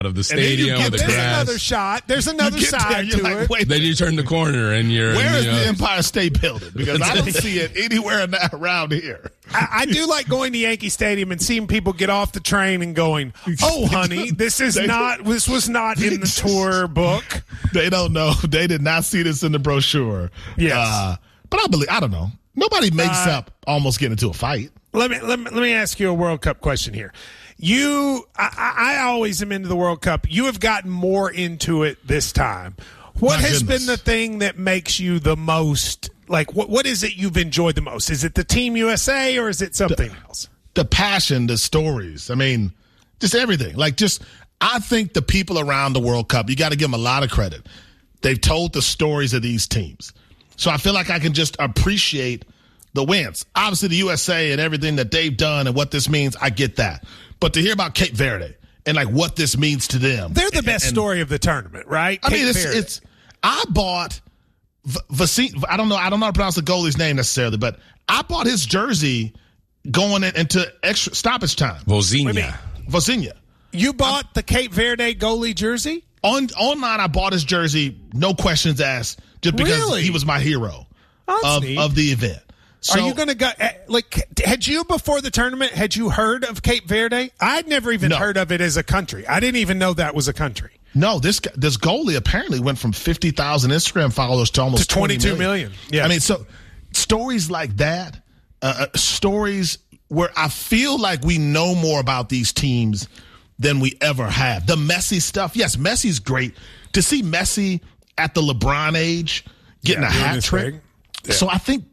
of the stadium with the There's grass. another shot. There's another side to it. Then you turn the corner and you're. Where is the Empire State Building? Because I don't see it anywhere around here. I do like going to Yankee Stadium and seeing people get off the train and going, "Oh, honey, this was not in the tour book." They don't know. They did not see this in the brochure. Yes. But I don't know. Nobody makes up almost getting into a fight. Let me ask you a World Cup question here. I always am into the World Cup. You have gotten more into it this time. What has been the thing that makes you the most, like, what is it you've enjoyed the most? Is it the Team USA or is it something else? The passion, the stories. I mean, just everything. I think the people around the World Cup, you got to give them a lot of credit. They've told the stories of these teams. So I feel like I can just appreciate the wins. Obviously, the USA and everything that they've done and what this means, I get that. But to hear about Cape Verde and what this means to them, they're the best story of the tournament, right? I mean, it's. I bought I don't know how to pronounce the goalie's name necessarily, but I bought his jersey going into extra stoppage time. Vozinha. You bought the Cape Verde goalie jersey? Online, I bought his jersey, no questions asked, just because he was my hero of the event. So, are you going to go, had you before the tournament, had you heard of Cape Verde? I'd never even heard of it as a country. I didn't even know that was a country. No, this goalie apparently went from 50,000 Instagram followers to almost 22 million. Yeah. I mean, so stories like that, stories where I feel like we know more about these teams than we ever have. The Messi stuff, yes, Messi's great. To see Messi at the LeBron age getting a hat trick. Yeah. So I think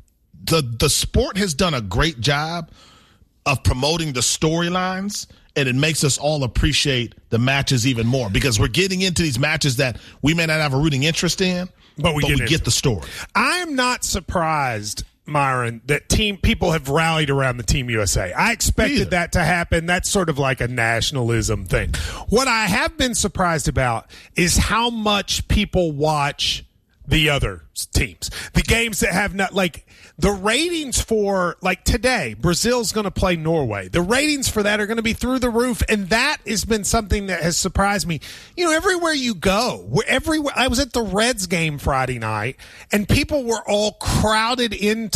the sport has done a great job of promoting the storylines, and it makes us all appreciate the matches even more because we're getting into these matches that we may not have a rooting interest in, but we get the story. I am not surprised, Myron, that people have rallied around the Team USA. I expected that to happen. That's sort of like a nationalism thing. What I have been surprised about is how much people watch the other teams. The games that have not, the ratings for, today, Brazil's going to play Norway. The ratings for that are going to be through the roof, and that has been something that has surprised me. Everywhere you go, I was at the Reds game Friday night, and people were all crowded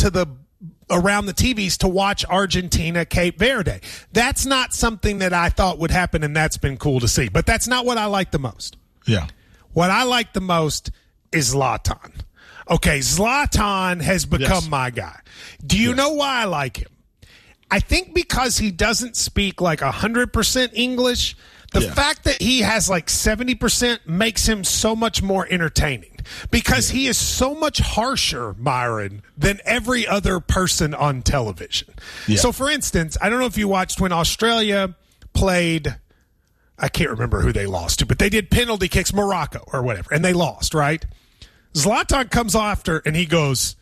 around the TVs to watch Argentina, Cape Verde. That's not something that I thought would happen, and that's been cool to see. But that's not what I like the most. Yeah. What I like the most is Zlatan. Okay, Zlatan has become my guy. Do you know why I like him? I think because he doesn't speak 100% English. The fact that he has 70% makes him so much more entertaining because he is so much harsher, Myron, than every other person on television. Yeah. So, for instance, I don't know if you watched when Australia played, I can't remember who they lost to, but they did penalty kicks, Morocco or whatever, and they lost, right? Zlatan comes after and he goes,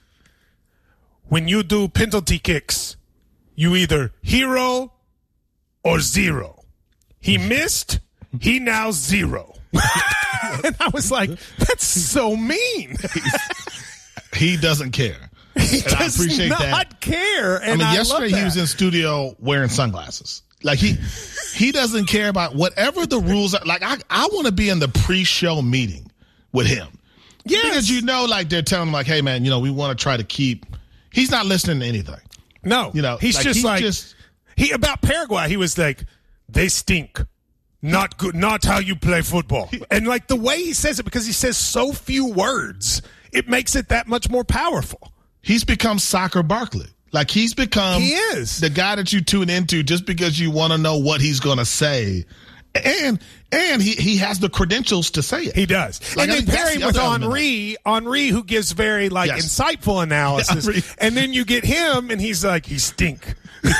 when you do penalty kicks, you either hero or zero. He missed, he now zero. And I was like, that's so mean. He doesn't care. He does not care. And yesterday he was in studio wearing sunglasses. He doesn't care about whatever the rules are. I want to be in the pre-show meeting with him. Yes. Because they're telling him hey man, we want to try to keep. He's not listening to anything. No, he's about Paraguay. He was like, they stink. Not good. Not how you play football. And the way he says it, because he says so few words, it makes it that much more powerful. He's become Soccer Barkley. He's become. He is the guy that you tune into just because you want to know what he's going to say. And he has the credentials to say it. He does. And they pair him with Henri, who gives very insightful analysis. Yeah, and then you get him, and he's he stink.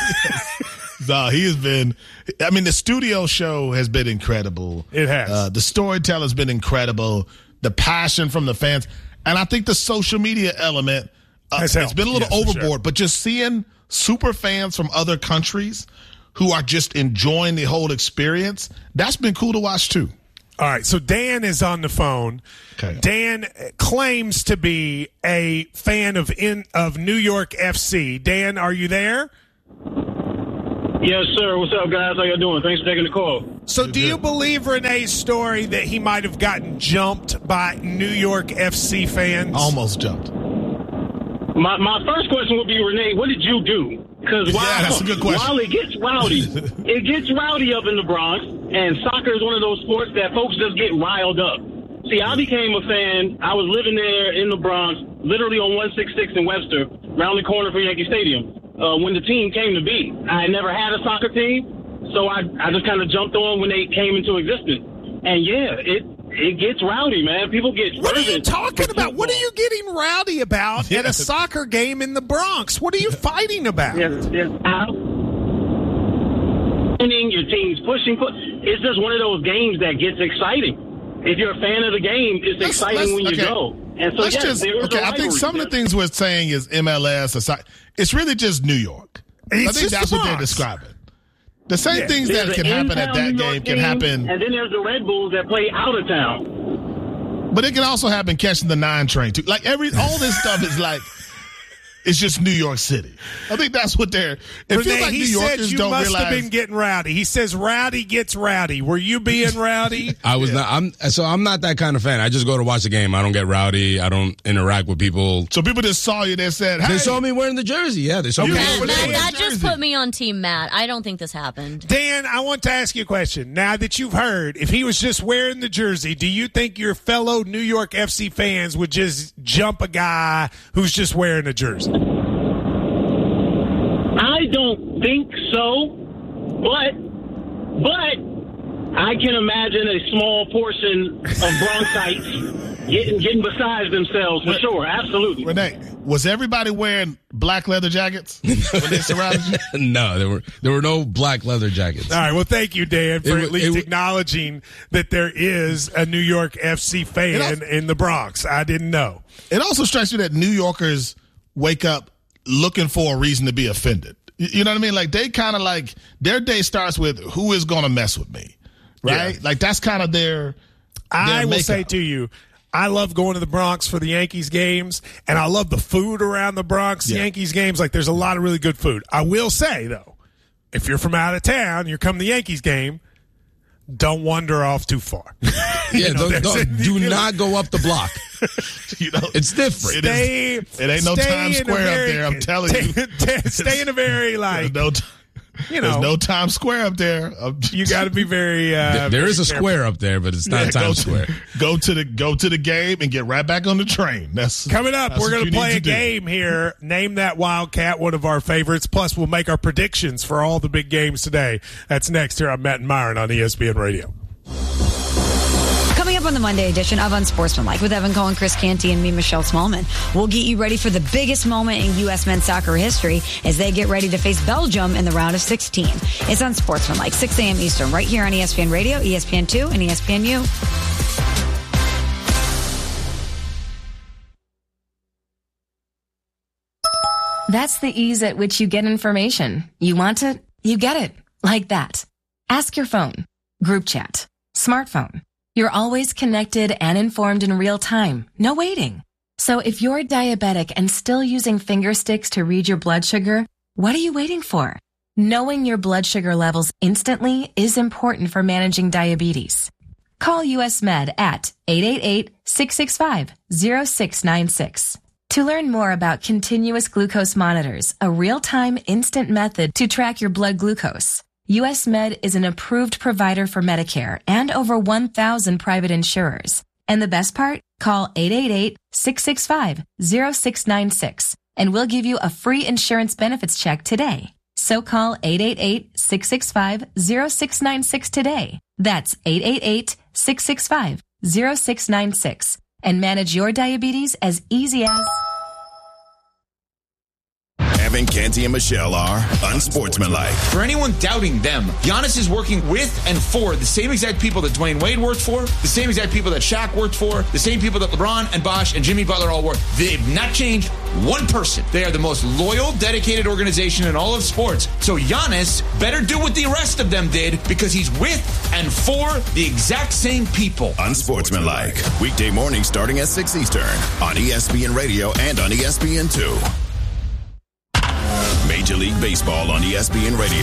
No, he has been. I mean, the studio show has been incredible. It has. The storytelling has been incredible. The passion from the fans, and I think the social media element it's been a little overboard. But just seeing super fans from other countries who are just enjoying the whole experience, that's been cool to watch too. All right, so Dan is on the phone. Okay. Dan claims to be a fan of New York FC. Dan, are you there? Yes, sir. What's up, guys? How y'all doing? Thanks for taking the call. So do you believe Renee's story that he might have gotten jumped by New York FC fans? Almost jumped. My first question would be, Renee, what did you do? Because that's a good question. While it gets rowdy, it gets rowdy up in the Bronx, and soccer is one of those sports that folks just get riled up. See, I became a fan. I was living there in the Bronx, literally on 166 in Webster, around the corner from Yankee Stadium, when the team came to be. I had never had a soccer team, so I just kind of jumped on when they came into existence. And, yeah, it gets rowdy, man. People get What are you talking about? What are you getting rowdy about at a soccer game in the Bronx? What are you fighting about? There's out. Your team's pushing. It's just one of those games that gets exciting. If you're a fan of the game, it's exciting when you go. And so, I think some of the things we're saying is MLS. It's really just New York. I think that's what they're describing. The same things that can happen at that game can happen. And then there's the Red Bulls that play out of town. But it can also happen catching the 9 train, too. Like, all this stuff is like, it's just New York City. I think that's what they're. It Renee, feels like New Yorkers don't realize. You must have been getting rowdy. He says rowdy gets rowdy. Were you being rowdy? I was not. I'm not that kind of fan. I just go to watch the game. I don't get rowdy. I don't interact with people. So people just saw you. They said, "Hey." They saw me wearing the jersey. Yeah, they saw me. Matt, that just put me on Team Matt. I don't think this happened. Dan, I want to ask you a question. Now that you've heard, if he was just wearing the jersey, do you think your fellow New York FC fans would just jump a guy who's just wearing a jersey? I don't think so, but I can imagine a small portion of Bronxites getting beside themselves for sure. Absolutely. Renee, was everybody wearing black leather jackets when they surrounded you? No, there were no black leather jackets. All right. Well, thank you, Dan, for at least acknowledging that there is a New York FC fan in the Bronx. I didn't know. It also strikes me that New Yorkers wake up looking for a reason to be offended. You know what I mean? Like, they kind of like, their day starts with, who is going to mess with me? Right? Yeah. Like, that's kind of their I will makeup. say to you, I love going to the Bronx for the Yankees games, and I love the food around the Bronx Yankees games. Like, there's a lot of really good food. I will say, though, if you're from out of town, you're coming to the Yankees game, don't wander off too far. Do not go up the block. It's different. It ain't no Times Square up there, I'm telling you. Stay in a very, like, there's no Times Square up there. You got to be very. There is a square up there, but it's not Times Square. Go to the game and get right back on the train. That's coming up. We're going to play a game here. Name that Wildcat, one of our favorites. Plus, we'll make our predictions for all the big games today. That's next here on Matt and Myron on ESPN Radio. Coming up on the Monday edition of Unsportsmanlike with Evan Cohen, Chris Canty, and me, Michelle Smallman. We'll get you ready for the biggest moment in U.S. men's soccer history as they get ready to face Belgium in the round of 16. It's Unsportsmanlike, 6 a.m. Eastern, right here on ESPN Radio, ESPN2, and ESPNU. That's the ease at which you get information. You want it, you get it. Like that. Ask your phone. Group chat. Smartphone. You're always connected and informed in real time. No waiting. So if you're diabetic and still using finger sticks to read your blood sugar, what are you waiting for? Knowing your blood sugar levels instantly is important for managing diabetes. Call US Med at 888-665-0696. To learn more about continuous glucose monitors, a real-time instant method to track your blood glucose, US Med is an approved provider for Medicare and over 1,000 private insurers. And the best part? Call 888-665-0696 and we'll give you a free insurance benefits check today. So call 888-665-0696 today. That's 888-665-0696 and manage your diabetes as easy as... Evan, Canty, and Michelle are Unsportsmanlike. For anyone doubting them, Giannis is working with and for the same exact people that Dwayne Wade worked for, the same exact people that Shaq worked for, the same people that LeBron and Bosh and Jimmy Butler all worked. They've not changed one person. They are the most loyal, dedicated organization in all of sports. So Giannis better do what the rest of them did because he's with and for the exact same people. Unsportsmanlike. Weekday morning starting at 6 Eastern on ESPN Radio and on ESPN2. Major League Baseball on ESPN Radio.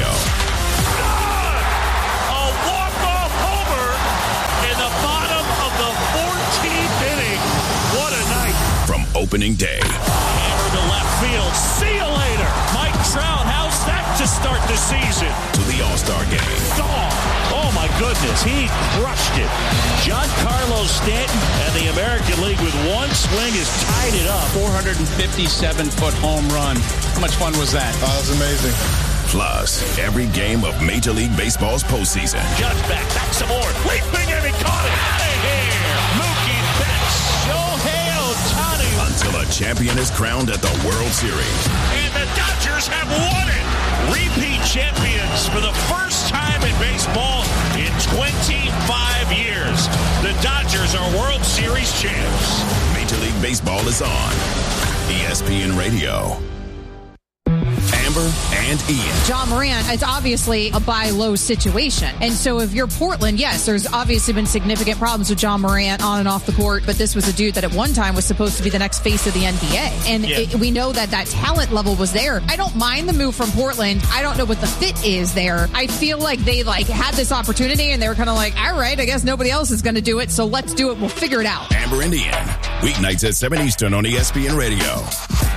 A walk-off homer in the bottom of the 14th inning. What a night. From opening day. Hammer to left field. See you later. Mike Trout, how's that to start the season? To the All-Star Game. Gone. Oh, my goodness. He crushed it. Giancarlo Stanton and the American League with one swing has tied it up. 457-foot home run. How much fun was that? Oh, that's amazing. Plus, every game of Major League Baseball's postseason. Judge back some more. Leaping and he caught it. Out of here. Mookie Betts. Shohei Ohtani. Until a champion is crowned at the World Series. And the Dodgers have won it. Repeat champions for the first time in baseball in 25 years. The Dodgers are World Series champs. Major League Baseball is on ESPN Radio. Amber and Ian. John Morant, it's obviously a buy low situation. And so if you're Portland, yes, there's obviously been significant problems with John Morant on and off the court, but this was a dude that at one time was supposed to be the next face of the NBA. And we know that talent level was there. I don't mind the move from Portland. I don't know what the fit is there. I feel like they had this opportunity and they were kind of like, all right, I guess nobody else is going to do it, so let's do it. We'll figure it out. Amber and Ian, weeknights at 7 Eastern on ESPN Radio.